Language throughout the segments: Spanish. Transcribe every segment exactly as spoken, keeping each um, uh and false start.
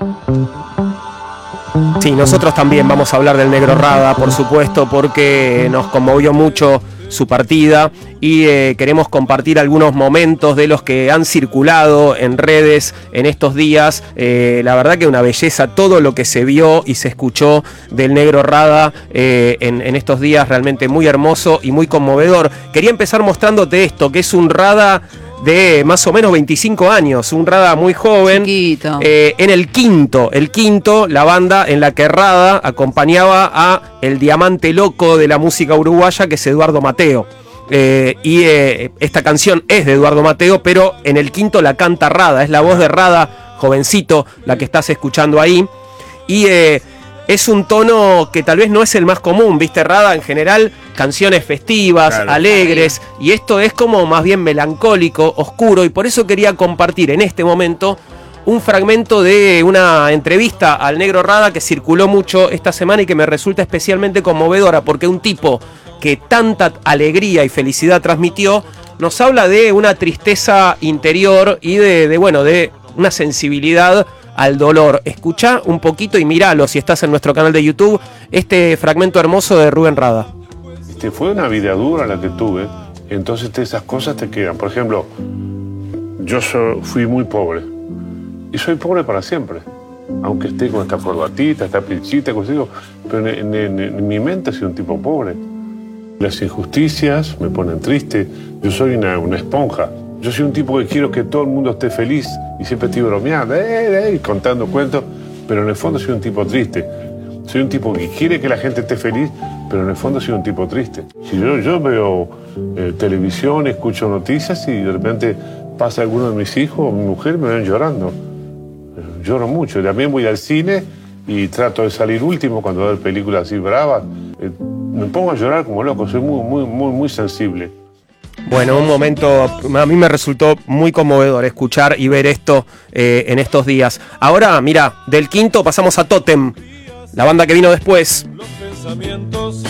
Sí, nosotros también vamos a hablar del Negro Rada, por supuesto, porque nos conmovió mucho su partida y eh, queremos compartir algunos momentos de los que han circulado en redes en estos días. Eh, la verdad que una belleza todo lo que se vio y se escuchó del Negro Rada eh, en, en estos días, realmente muy hermoso y muy conmovedor. Quería empezar mostrándote esto, que es un Rada de más o menos veinticinco años, un Rada muy joven, eh, en el quinto, el quinto, la banda en la que Rada acompañaba a el diamante loco de la música uruguaya, que es Eduardo Mateo. Eh, y eh, esta canción es de Eduardo Mateo, pero en el quinto la canta Rada, es la voz de Rada, jovencito, la que estás escuchando ahí. Y eh, es un tono que tal vez no es el más común, ¿viste? Rada en general, canciones festivas, claro, alegres, y esto es como más bien melancólico, oscuro, y por eso quería compartir en este momento un fragmento de una entrevista al Negro Rada que circuló mucho esta semana y que me resulta especialmente conmovedora, porque un tipo que tanta alegría y felicidad transmitió, nos habla de una tristeza interior y de, de bueno, de una sensibilidad al dolor. Escuchá un poquito y míralo si estás en nuestro canal de YouTube, este fragmento hermoso de Rubén Rada. Este, fue una vida dura la que tuve, entonces esas cosas te quedan. Por ejemplo, yo so, fui muy pobre y soy pobre para siempre, aunque esté con esta corbatita, esta pinchita, consigo, pero en, en, en mi mente soy un tipo pobre. Las injusticias me ponen triste, yo soy una, una esponja. Yo soy un tipo que quiero que todo el mundo esté feliz y siempre estoy bromeando, eh, eh, contando cuentos, pero en el fondo soy un tipo triste. Soy un tipo que quiere que la gente esté feliz, pero en el fondo soy un tipo triste. Si yo, yo veo eh, televisión, escucho noticias y de repente pasa alguno de mis hijos o mi mujer me ven llorando. Eh, lloro mucho. También voy al cine y trato de salir último cuando veo películas así bravas. Eh, me pongo a llorar como loco, soy muy, muy, muy, muy sensible. Bueno, un momento, a mí me resultó muy conmovedor escuchar y ver esto eh, en estos días. Ahora, mira, del quinto pasamos a Totem, la banda que vino después. Los pensamientos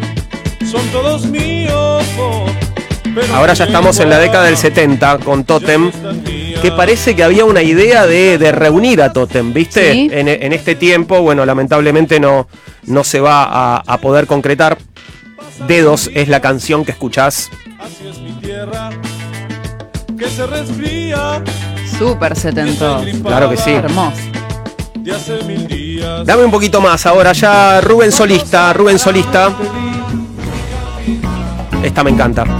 son todos míos. Ahora ya estamos en la década del setenta con Totem, que parece que había una idea de, de reunir a Totem, ¿viste? ¿Sí? En, en este tiempo, bueno, lamentablemente no, no se va a, a poder concretar. Dedos es la canción que escuchás. Así es mi tierra, que se resfría. Súper setentoso. Claro que sí. Hermoso. Dame un poquito más ahora ya, Rubén Solista, Rubén Solista. Esta me encanta.